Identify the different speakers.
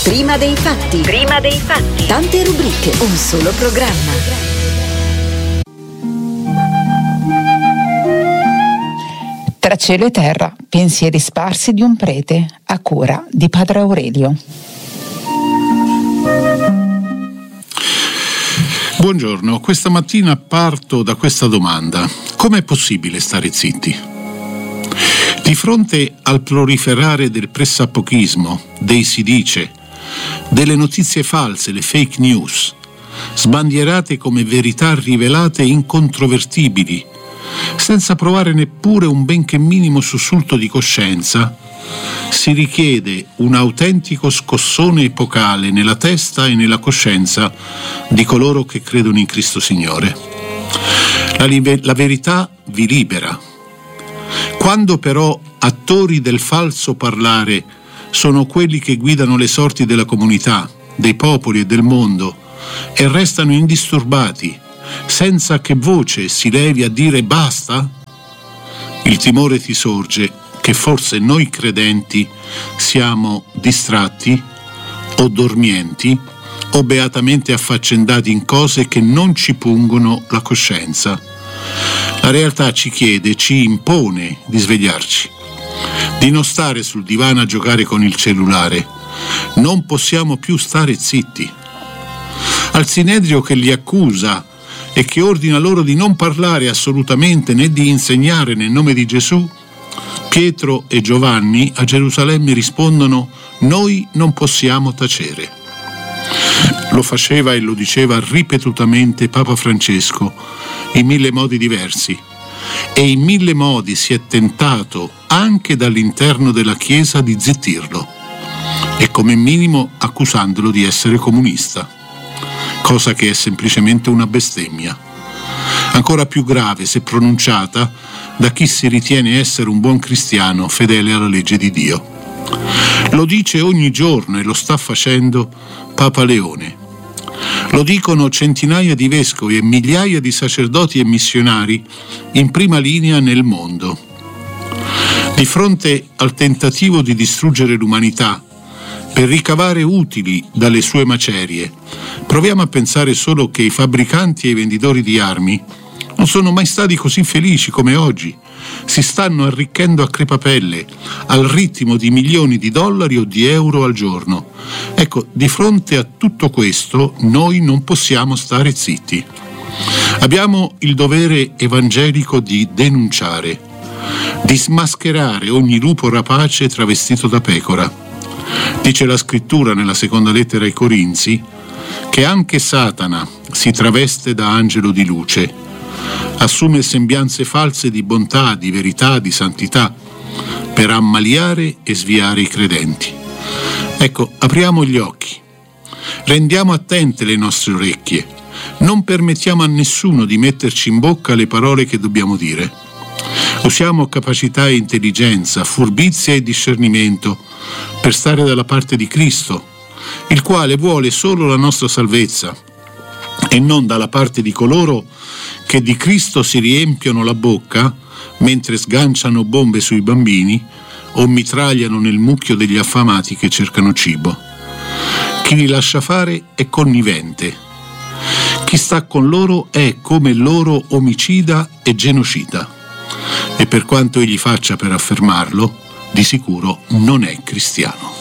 Speaker 1: Prima dei fatti. Prima dei fatti. Tante rubriche, un solo programma.
Speaker 2: Tra cielo e terra, pensieri sparsi di un prete, a cura di Padre Aurelio.
Speaker 3: Buongiorno, questa mattina parto da questa domanda: com'è possibile stare zitti? Di fronte al proliferare del pressappochismo, dei si dice, delle notizie false, le fake news, sbandierate come verità rivelate e incontrovertibili, senza provare neppure un benché minimo sussulto di coscienza, si richiede un autentico scossone epocale nella testa e nella coscienza di coloro che credono in Cristo Signore. La verità vi libera. Quando però attori del falso parlare sono quelli che guidano le sorti della comunità, dei popoli e del mondo e restano indisturbati, senza che voce si levi a dire basta, il timore ti sorge che forse noi credenti siamo distratti o dormienti o beatamente affaccendati in cose che non ci pungono la coscienza. La realtà ci chiede, ci impone di svegliarci, di non stare sul divano a giocare con il cellulare. Non possiamo più stare zitti. Al Sinedrio che li accusa e che ordina loro di non parlare assolutamente né di insegnare nel nome di Gesù, Pietro e Giovanni a Gerusalemme rispondono: noi non possiamo tacere. Lo faceva e lo diceva ripetutamente Papa Francesco in 1000 modi diversi, e in 1000 modi si è tentato anche dall'interno della Chiesa di zittirlo, e come minimo accusandolo di essere comunista, cosa che è semplicemente una bestemmia, ancora più grave se pronunciata da chi si ritiene essere un buon cristiano fedele alla legge di Dio. Lo dice ogni giorno e lo sta facendo Papa Leone. Lo dicono centinaia di vescovi e migliaia di sacerdoti e missionari in prima linea nel mondo. Di fronte al tentativo di distruggere l'umanità per ricavare utili dalle sue macerie, proviamo a pensare solo che i fabbricanti e i venditori di armi non sono mai stati così felici come oggi. Si stanno arricchendo a crepapelle al ritmo di milioni di dollari o di euro al giorno. Ecco, di fronte a tutto questo noi non possiamo stare zitti. Abbiamo il dovere evangelico di denunciare, di smascherare ogni lupo rapace travestito da pecora. Dice la scrittura nella seconda lettera ai Corinzi che anche Satana si traveste da angelo di luce, assume sembianze false di bontà, di verità, di santità, per ammaliare e sviare i credenti. Ecco, apriamo gli occhi, rendiamo attente le nostre orecchie, non permettiamo a nessuno di metterci in bocca le parole che dobbiamo dire. Usiamo capacità e intelligenza, furbizia e discernimento per stare dalla parte di Cristo, il quale vuole solo la nostra salvezza, e non dalla parte di coloro che di Cristo si riempiono la bocca mentre sganciano bombe sui bambini o mitragliano nel mucchio degli affamati che cercano cibo. Chi li lascia fare è connivente. Chi sta con loro è come loro omicida e genocida. E per quanto egli faccia per affermarlo, di sicuro non è cristiano.